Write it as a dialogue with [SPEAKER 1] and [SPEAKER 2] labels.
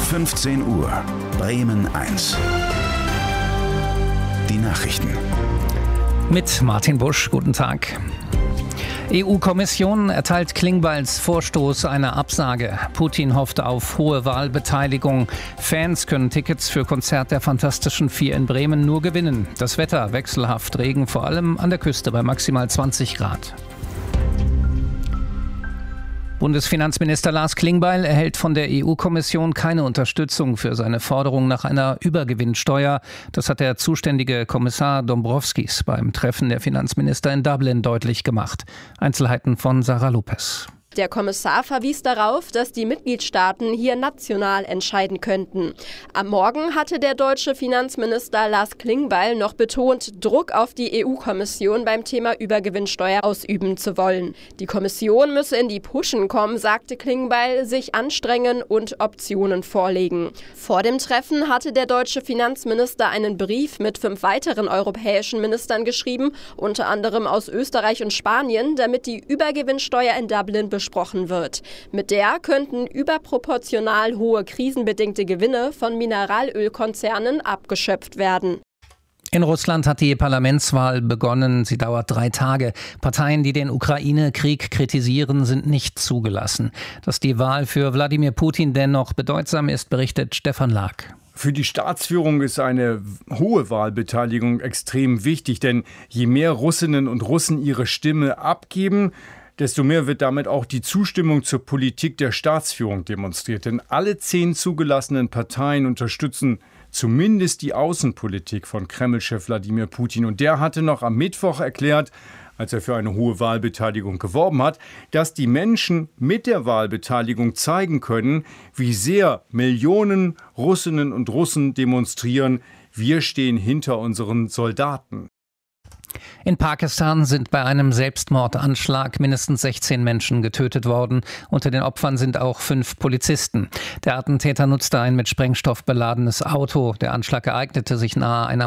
[SPEAKER 1] 15 Uhr, Bremen 1. Die Nachrichten.
[SPEAKER 2] Mit Martin Busch, guten Tag. EU-Kommission erteilt Klingbeils Vorstoß eine Absage. Putin hofft auf hohe Wahlbeteiligung. Fans können Tickets für Konzert der Fantastischen Vier in Bremen nur gewinnen. Das Wetter wechselhaft, Regen vor allem an der Küste bei maximal 20 Grad. Bundesfinanzminister Lars Klingbeil erhält von der EU-Kommission keine Unterstützung für seine Forderung nach einer Übergewinnsteuer. Das hat der zuständige Kommissar Dombrovskis beim Treffen der Finanzminister in Dublin deutlich gemacht. Einzelheiten von Sarah Lopez.
[SPEAKER 3] Der Kommissar verwies darauf, dass die Mitgliedstaaten hier national entscheiden könnten. Am Morgen hatte der deutsche Finanzminister Lars Klingbeil noch betont, Druck auf die EU-Kommission beim Thema Übergewinnsteuer ausüben zu wollen. Die Kommission müsse in die Puschen kommen, sagte Klingbeil, sich anstrengen und Optionen vorlegen. Vor dem Treffen hatte der deutsche Finanzminister einen Brief mit 5 weiteren europäischen Ministern geschrieben, unter anderem aus Österreich und Spanien, damit die Übergewinnsteuer in Dublin besprochen wird. Mit der könnten überproportional hohe krisenbedingte Gewinne von Mineralölkonzernen abgeschöpft werden.
[SPEAKER 2] In Russland hat die Parlamentswahl begonnen. Sie dauert 3 Tage. Parteien, die den Ukraine-Krieg kritisieren, sind nicht zugelassen. Dass die Wahl für Wladimir Putin dennoch bedeutsam ist, berichtet Stefan Lag.
[SPEAKER 4] Für die Staatsführung ist eine hohe Wahlbeteiligung extrem wichtig, denn je mehr Russinnen und Russen ihre Stimme abgeben, desto mehr wird damit auch die Zustimmung zur Politik der Staatsführung demonstriert. Denn alle 10 zugelassenen Parteien unterstützen zumindest die Außenpolitik von Kreml-Chef Wladimir Putin. Und der hatte noch am Mittwoch erklärt, als er für eine hohe Wahlbeteiligung geworben hat, dass die Menschen mit der Wahlbeteiligung zeigen können, wie sehr Millionen Russinnen und Russen demonstrieren, wir stehen hinter unseren Soldaten.
[SPEAKER 2] In Pakistan sind bei einem Selbstmordanschlag mindestens 16 Menschen getötet worden. Unter den Opfern sind auch 5 Polizisten. Der Attentäter nutzte ein mit Sprengstoff beladenes Auto. Der Anschlag ereignete sich nahe einer